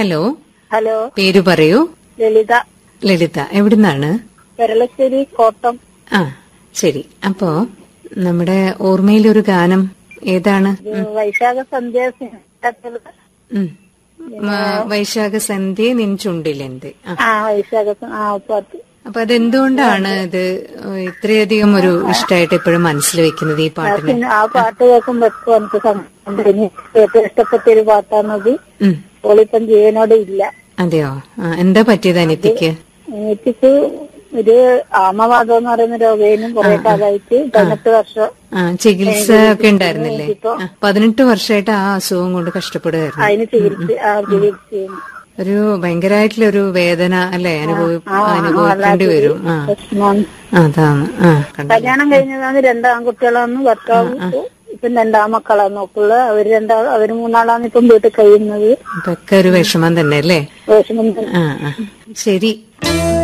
Hello. Hello. പേര് പറയൂ. ലളിത. ലളിത. എവിടുന്നാണ്? പെരളശ്ശേരി, കോട്ടം. ആ, ശരി. അപ്പോ നമ്മുടെ ഓർമ്മയിലൊരു ഗാനം ഏതാണ്? വൈശാഖ സന്ധ്യ. വൈശാഖ സന്ധ്യ നിൻ ചുണ്ടിലെന്ത്. വൈശാഖ പാട്ട്. അപ്പൊ അതെന്തുകൊണ്ടാണ് ഇത് ഇത്രയധികം ഒരു ഇഷ്ടമായിട്ട് എപ്പോഴും മനസ്സിൽ വെക്കുന്നത് ഈ പാട്ടിന്? ആ പാട്ട് കേൾക്കുമ്പോ ഏറ്റവും ഇഷ്ടപ്പെട്ട ഒരു പാട്ടാണത്. ഓളിപ്പം ജീവനോടെ ഇല്ല. അതെയോ? എന്താ പറ്റിയത് അനിയത്തിക്ക്? അനിയത്തിക്ക് ഒരു ആമവാദം എന്ന് പറയുന്ന രോഗേനും കുറെ കാലമായിട്ട് 18 വർഷം ചികിത്സ ഒക്കെ ഉണ്ടായിരുന്നില്ലേ? 18 വർഷമായിട്ട് ആ അസുഖം കൊണ്ട് കഷ്ടപ്പെടുകയായിരുന്നു. അതിന് ചികിത്സ ഒരു ഭയങ്കരമായിട്ടുള്ള ഒരു വേദന അല്ലെ അനുഭവിക്കേണ്ടി വരും. അതാണ്. കല്യാണം കഴിഞ്ഞതാണ്. 2 ആൺകുട്ടികളാണ്. ഭർത്താവ് ഇപ്പം 2 മക്കളാണ് നോക്കുള്ള. അവര് 3 ഇപ്പം വീട്ടിൽ കഴിയുന്നത്. ഇതൊക്കെ ഒരു വിഷമം തന്നെ അല്ലേ? വിഷമം. ശരി.